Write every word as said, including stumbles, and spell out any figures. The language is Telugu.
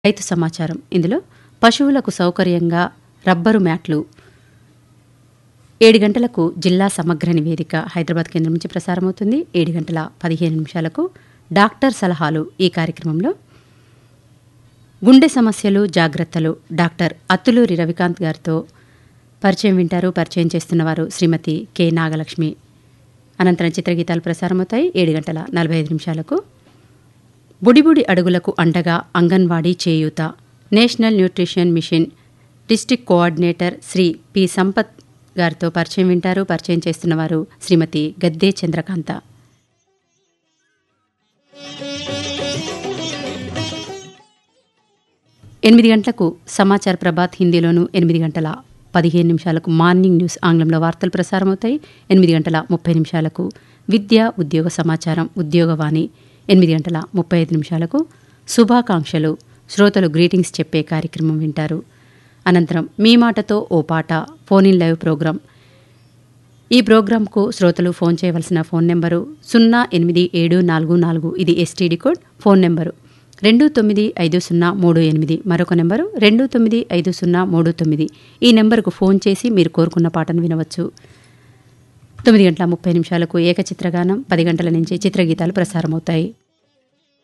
రైతు సమాచారం. ఇందులో పశువులకు సౌకర్యంగా రబ్బరు మ్యాట్లు ఏడు గంటలకు జిల్లా సమగ్ర నివేదిక హైదరాబాద్ కేంద్రం నుంచి ప్రసారమవుతుంది. ఏడు గంటల పదిహేను నిమిషాలకు డాక్టర్ సలహాలు. ఈ కార్యక్రమంలో గుండె సమస్యలు జాగ్రత్తలు డాక్టర్ అత్తులూరి రవికాంత్ గారితో పరిచయం వింటారు. పరిచయం చేస్తున్నవారు శ్రీమతి కె నాగలక్ష్మి. అనంతరం చిత్రగీతాలు ప్రసారమవుతాయి. ఏడు గంటల నలభై ఐదు నిమిషాలకు బుడిబుడి అడుగులకు అండగా అంగన్వాడీ చేయూత national nutrition mission district coordinator Shri P Sampath గారితో పరిచయం వింటారు. పరిచయం చేస్తున్నవారు శ్రీమతి గద్దే చంద్రకాంత. ఎనిమిది గంటలకు సమాచార ప్రభాత్ హిందీలోను, ఎనిమిది గంటల పదిహేను నిమిషాలకు మార్నింగ్ న్యూస్ ఆంగ్లంలో వార్తలు ప్రసారమవుతాయి. ఎనిమిది గంటల ముప్పై నిమిషాలకు విద్య ఉద్యోగ సమాచారం ఉద్యోగవాణి. ఎనిమిది గంటల ముప్పై ఐదు నిమిషాలకు శుభాకాంక్షలు శ్రోతలు గ్రీటింగ్స్ చెప్పే కార్యక్రమం వింటారు. అనంతరం మీ మాటతో ఓ పాట ఫోన్ ఇన్ లైవ్ ప్రోగ్రాం. ఈ ప్రోగ్రాంకు శ్రోతలు ఫోన్ చేయవలసిన ఫోన్ నెంబరు సున్నా ఎనిమిది ఏడు నాలుగు నాలుగు, ఇది ఎస్టీడీ కోడ్. ఫోన్ నెంబరు రెండు తొమ్మిది ఐదు సున్నా మూడు ఎనిమిది, మరొక నెంబరు రెండు తొమ్మిది ఐదు సున్నా మూడు తొమ్మిది. ఈ నెంబరుకు ఫోన్ చేసి మీరు కోరుకున్న పాటను వినవచ్చు. తొమ్మిది గంటల ముప్పై నిమిషాలకు ఏకచిత్రగానం, పది గంటల నుంచి చిత్రగీతాలు ప్రసారమవుతాయి.